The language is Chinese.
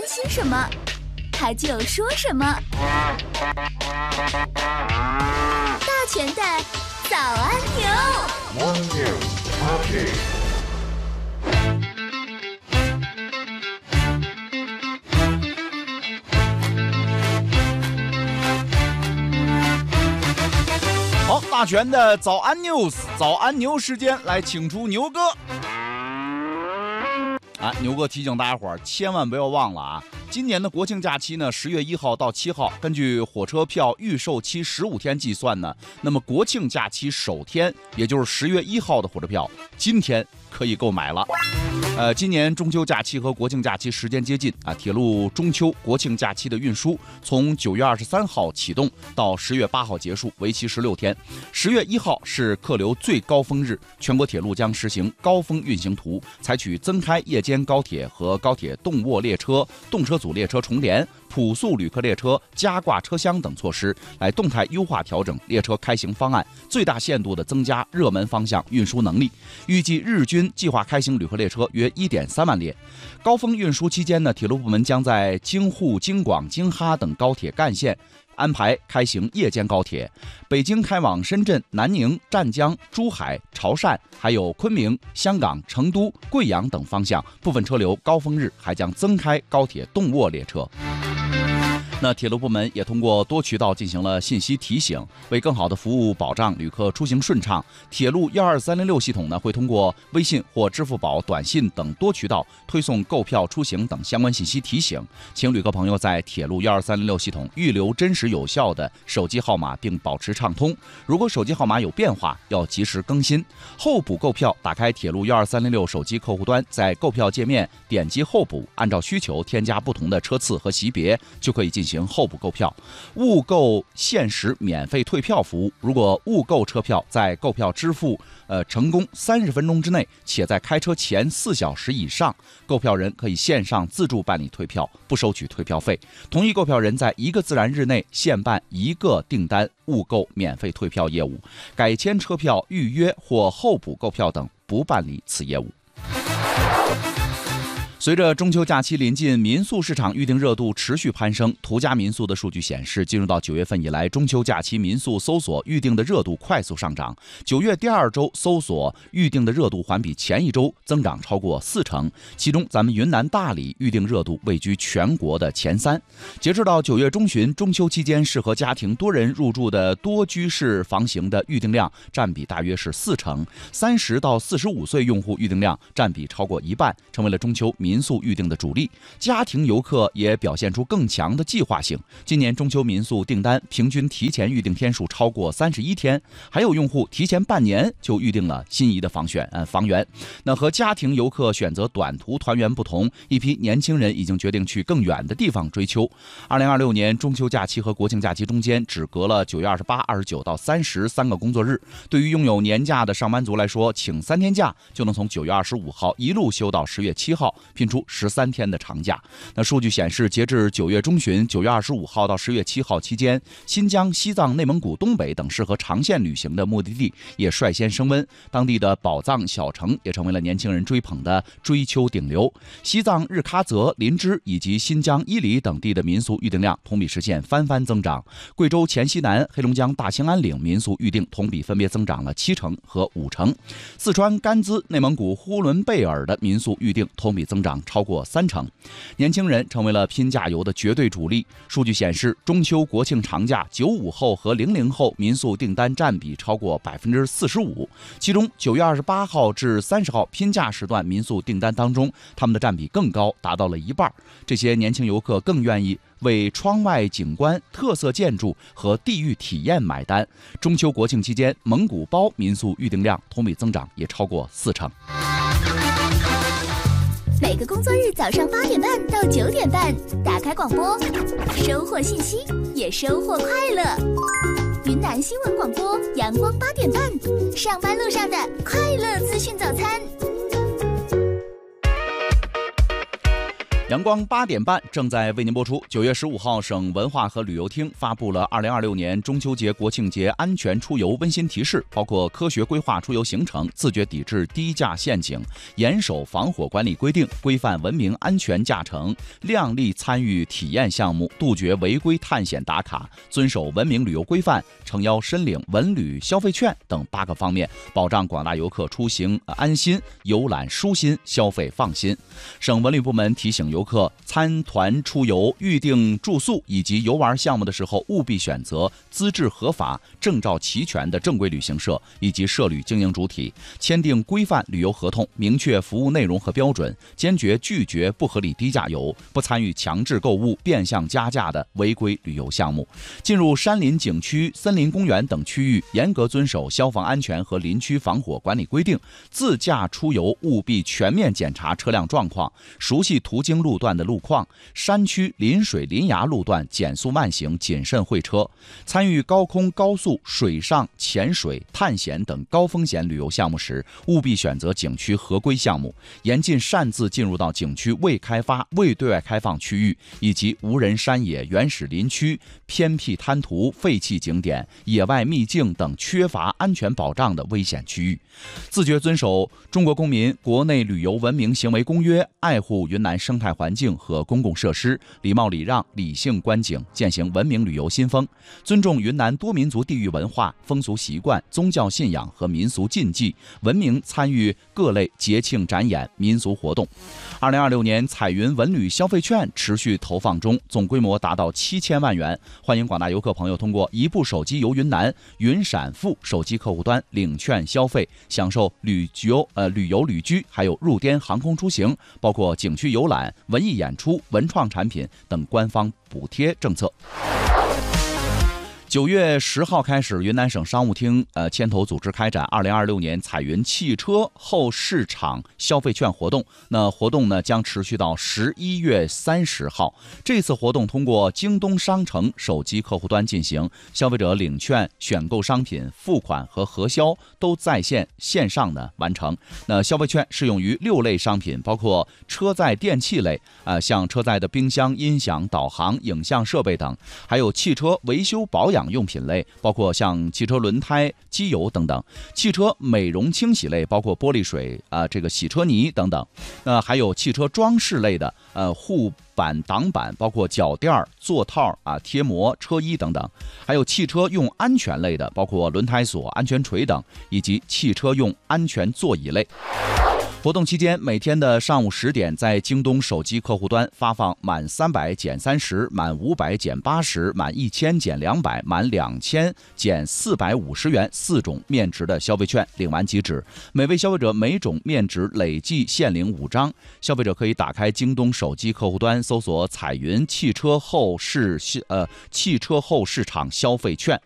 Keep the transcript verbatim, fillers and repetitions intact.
心什么，他就说什么。大全的早安牛。 One News Update。好，大全的早安 news， 早安牛时间，来请出牛哥。啊，牛哥提醒大家伙儿，千万不要忘了啊！今年的国庆假期呢，十月一号到七号，根据火车票预售期十五天计算呢，那么国庆假期首天，也就是十月一号的火车票，今天可以购买了。呃，今年中秋假期和国庆假期时间接近啊，铁路中秋、国庆假期的运输从九月二十三号启动到十月八号结束，为期十六天。十月一号是客流最高峰日，全国铁路将实行高峰运行图，采取增开夜间高铁和高铁动卧列车、动车组列车重联、普速旅客列车加挂车厢等措施，来动态优化调整列车开行方案，最大限度地增加热门方向运输能力。预计日均计划开行旅客列车约 一点三万列。高峰运输期间呢，铁路部门将在京沪、京广、京哈等高铁干线安排开行夜间高铁，北京开往深圳、南宁、湛江、珠海、潮汕，还有昆明、香港、成都、贵阳等方向，部分车流高峰日还将增开高铁动卧列车。那铁路部门也通过多渠道进行了信息提醒，为更好的服务保障旅客出行顺畅，铁路一二三零六系统呢会通过微信或支付宝、短信等多渠道推送购票、出行等相关信息提醒，请旅客朋友在铁路一二三零六系统预留真实有效的手机号码并保持畅通，如果手机号码有变化要及时更新。候补购票，打开铁路一二三零六手机客户端，在购票界面点击候补，按照需求添加不同的车次和级别，就可以进行候补购票。误购限时免费退票服务，如果误购车票，在购票支付呃成功三十分钟之内，且在开车前四小时以上，购票人可以线上自助办理退票，不收取退票费。同意购票人在一个自然日内限办一个订单误购免费退票业务，改签车票、预约或候补购票等不办理此业务。随着中秋假期临近，民宿市场预订热度持续攀升。途家民宿的数据显示，进入到九月份以来，中秋假期民宿搜索预订的热度快速上涨。九月第二周搜索预订的热度环比前一周增长超过四成，其中咱们云南大理预订热度位居全国的前三。截至到九月中旬，中秋期间适合家庭多人入住的多居室房型的预订量占比大约是四成，三十到四十五岁用户预订量占比超过一半，成为了中秋民民宿预订的主力。家庭游客也表现出更强的计划性，今年中秋民宿订单平均提前预订天数超过三十一天，还有用户提前半年就预订了心仪的房选呃房源。那和家庭游客选择短途团圆不同，一批年轻人已经决定去更远的地方追秋。二零二六年中秋假期和国庆假期中间只隔了九月二十八、二十九到三十三个工作日，对于拥有年假的上班族来说，请三天假就能从九月二十五号一路休到十月七号，拼出十三天的长假。那数据显示，截至九月中旬，九月二十五号到十月七号期间，新疆、西藏、内蒙古、东北等适合长线旅行的目的地也率先升温，当地的宝藏小城也成为了年轻人追捧的追秋顶流。西藏日喀则、林芝以及新疆伊犁等地的民宿预订量同比实现翻番增长，贵州黔西南、黑龙江大兴安岭民宿预订同比分别增长了七成和五成，四川甘孜、内蒙古呼伦贝尔的民宿预订同比增长超过三成。年轻人成为了拼假游的绝对主力。数据显示，中秋国庆长假九五后和零零后民宿订单占比超过百分之四十五，其中九月二十八号至三十号拼假时段民宿订单当中，他们的占比更高，达到了一半。这些年轻游客更愿意为窗外景观、特色建筑和地域体验买单。中秋国庆期间，蒙古包民宿预订量同比增长也超过四成。 每个工作日早上八点半到九点半，打开广播，收获信息，也收获快乐。云南新闻广播，阳光八点半，上班路上的快乐资讯早餐。 阳光八点半正在为您播出。九月十五号，省文化和旅游厅发布了二零二六年中秋节、国庆节安全出游温馨提示，包括科学规划出游行程，自觉抵制低价陷阱，严守防火管理规定，规范文明安全驾乘，量力参与体验项目，杜绝违规探险打卡，遵守文明旅游规范，诚邀申领文旅消费券等八个方面，保障广大游客出行安心、游览舒心、消费放心。省文旅部门提醒游客参团出游、预订住宿以及游玩项目的时候，务必选择资质合法、证照齐全的正规旅行社以及涉旅经营主体，签订规范旅游合同，明确服务内容和标准，坚决拒绝不合理低价游，不参与强制购物、变相加价的违规旅游项目。进入山林景区、森林公园等区域，严格遵守消防安全和林区防火管理规定，自驾出游务必全面检查车辆状况，熟悉途经路段的路况，山区、临水、临崖路段减速慢行，谨慎会车。参与高空、高速、水上、潜水、探险等高风险旅游项目时，务必选择景区合规项目，严禁擅自进入到景区未开发、未对外开放区域，以及无人山野、原始林区、偏僻滩涂、废弃景点、野外秘境等缺乏安全保障的危险区域。自觉遵守中国公民国内旅游文明行为公约，爱护云南生态环境和公共设施，礼貌礼让、理性观景，践行文明旅游新风，尊重云南多民族地域文化、风俗习惯、宗教信仰和民俗禁忌，文明参与各类节庆展演、民俗活动。二零二六年彩云文旅消费券持续投放中，总规模达到七千万元。欢迎广大游客朋友通过一部手机游云南、云闪付手机客户端领券消费，享受旅游、呃旅游旅居，还有入滇航空出行，包括景区游览、文艺演出、文创产品等官方补贴政策。九月十号开始，云南省商务厅呃牵头组织开展二零二六年彩云汽车后市场消费券活动。那活动呢将持续到十一月三十号。这次活动通过京东商城手机客户端进行，消费者领券、选购商品、付款和核销都在线线上呢完成。那消费券适用于六类商品，包括车载电器类，呃像车载的冰箱、音响、导航、影像设备等，还有汽车维修保养用品类，包括像汽车轮胎、机油等等；汽车美容清洗类，包括玻璃水啊、呃、这个洗车泥等等。那、呃、还有汽车装饰类的，呃护板、挡板，包括脚垫、座套啊、贴膜、车衣等等；还有汽车用安全类的，包括轮胎锁、安全锤等，以及汽车用安全座椅类。活动期间，每天的上午十点，在京东手机客户端发放满三百减三十、满五百减八十、满一千减两百、满两千减四百五十元四种面值的消费券，领完即止。每位消费者每种面值累计限领五张。消费者可以打开京东手机客户端，搜索彩云汽车后市呃汽车后市场消费券。